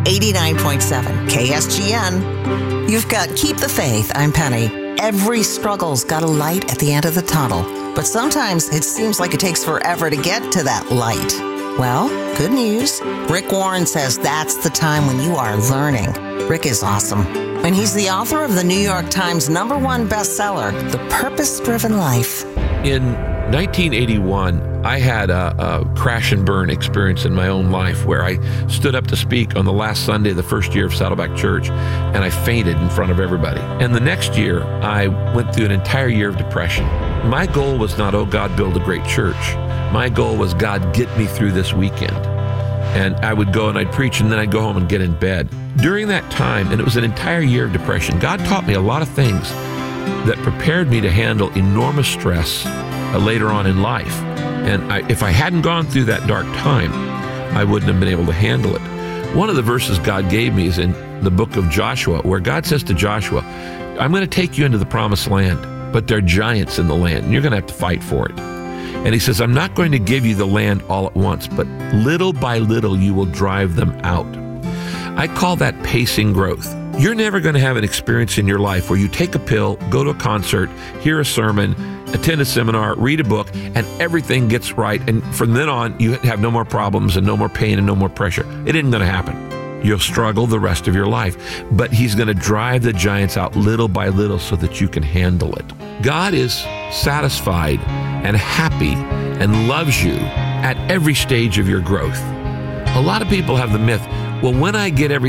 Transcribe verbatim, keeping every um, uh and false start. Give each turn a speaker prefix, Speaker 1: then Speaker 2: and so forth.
Speaker 1: eighty-nine point seven K S G N. You've got Keep the Faith. I'm Penny. Every struggle's got a light at the end of the tunnel, but sometimes it seems like it takes forever to get to that light. Well, good news. Rick Warren says that's the time when you are learning. Rick is awesome, and he's the author of the New York Times number one bestseller, The Purpose-Driven Life.
Speaker 2: In nineteen eighty-one, I had a, a crash and burn experience in my own life where I stood up to speak on the last Sunday of the first year of Saddleback Church, and I fainted in front of everybody. And the next year, I went through an entire year of depression. My goal was not, oh, God, build a great church. My goal was, God, get me through this weekend. And I would go and I'd preach, and then I'd go home and get in bed. During that time, and it was an entire year of depression, God taught me a lot of things that prepared me to handle enormous stress uh, later on in life. And I, if I hadn't gone through that dark time, I wouldn't have been able to handle it. One of the verses God gave me is in the book of Joshua, where God says to Joshua, I'm going to take you into the promised land, but there are giants in the land, and you're going to have to fight for it. And he says, I'm not going to give you the land all at once, but little by little you will drive them out. I call that pacing growth. You're never going to have an experience in your life where you take a pill, go to a concert, hear a sermon, attend a seminar, read a book, and everything gets right. And from then on, you have no more problems and no more pain and no more pressure. It isn't going to happen. You'll struggle the rest of your life. But he's going to drive the giants out little by little so that you can handle it. God is satisfied and happy and loves you at every stage of your growth. A lot of people have the myth, well, when I get everything